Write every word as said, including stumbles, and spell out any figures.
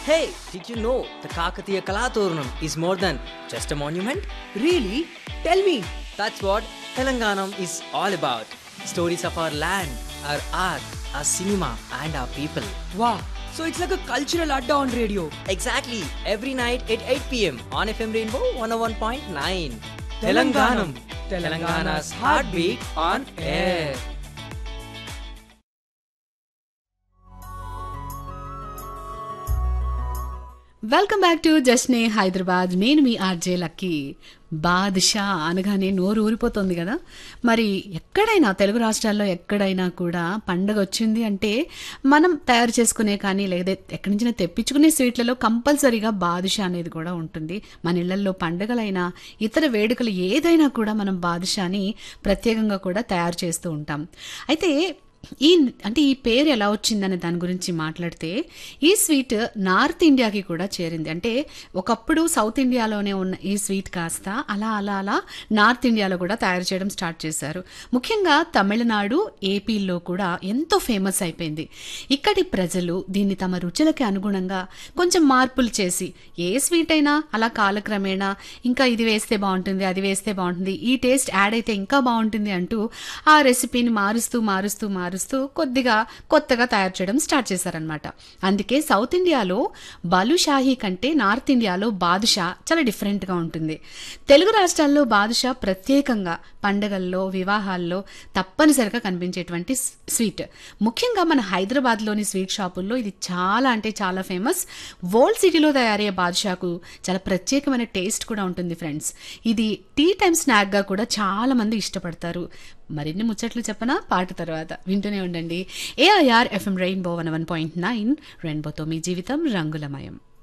Hey, did you know the Kakatiya Kalaturnam is more than just a monument? Really? Tell me. That's what Telanganam is all about. Stories of our land, our art, our cinema, and our people. Wow. So it's like a cultural adda on radio. Exactly. Every night at eight p.m. on F M Rainbow one oh one point nine. Telanganam. Telangana's heartbeat on air. Welcome back to జస్నే Hyderabad. నేను మీ RJ lucky. Badshah అనగానే నోరు ఊరిపోతుంది కదా. మరి ఎక్కడైనా తెలుగు రాష్ట్రాల్లో ఎక్కడైనా కూడా పండగ వచ్చింది అంటే మనం తయారు చేసుకునే కానీ లేదా ఎక్కడి నుంచి తెప్పించుకునే స్వీట్లలో కంపల్సరీగా బాదుషా అనేది కూడా ఉంటుంది. మన ఇళ్లలో పండగలైనా ఇతర వేడుకలు ఏదైనా కూడా మనం బాదుషాని ప్రత్యేకంగా కూడా తయారు చేస్తూ ఉంటాం. అయితే ఈ అంటే ఈ పేరు ఎలా వచ్చిందనే దాని గురించి మాట్లాడితే ఈ స్వీట్ నార్త్ ఇండియాకి కూడా చేరింది. అంటే ఒకప్పుడు సౌత్ ఇండియాలోనే ఉన్న ఈ స్వీట్ కాస్త అలా అలా అలా నార్త్ ఇండియాలో కూడా తయారు చేయడం స్టార్ట్ చేశారు. ముఖ్యంగా తమిళనాడు, ఏపీలో కూడా ఎంతో ఫేమస్ అయిపోయింది. ఇక్కడి ప్రజలు దీన్ని తమ రుచులకి అనుగుణంగా కొంచెం మార్పులు చేసి ఏ స్వీట్ అయినా అలా కాలక్రమేణా ఇంకా ఇది వేస్తే బాగుంటుంది, అది వేస్తే బాగుంటుంది, ఈ టేస్ట్ యాడ్ అయితే ఇంకా బాగుంటుంది అంటూ ఆ రెసిపీని మారుస్తూ మారుస్తూ మారుస్తూ కొద్దిగా కొత్తగా తయారు చేయడం స్టార్ట్ చేశారనమాట. అందుకే సౌత్ ఇండియాలో బాలుషాహి కంటే నార్త్ ఇండియాలో బాదుషా చాలా డిఫరెంట్గా ఉంటుంది. తెలుగు రాష్ట్రాల్లో బాదుషా ప్రత్యేకంగా పండగల్లో, వివాహాల్లో తప్పనిసరిగా కనిపించేటువంటి స్వీట్. ముఖ్యంగా మన హైదరాబాద్లోని స్వీట్ షాపుల్లో ఇది చాలా అంటే చాలా ఫేమస్. వరల్డ్ సిటీలో తయారయ్యే బాదుషాకు చాలా ప్రత్యేకమైన టేస్ట్ కూడా ఉంటుంది ఫ్రెండ్స్. ఇది టీ టైమ్ స్నాక్గా కూడా చాలా మంది ఇష్టపడతారు. మరిన్ని ముచ్చట్లు చెప్పనా పాట తర్వాత. వింటూనే ఉండండి AIR FM rainbow one one point nine. రెయిన్బోతో మీ జీవితం రంగులమయం.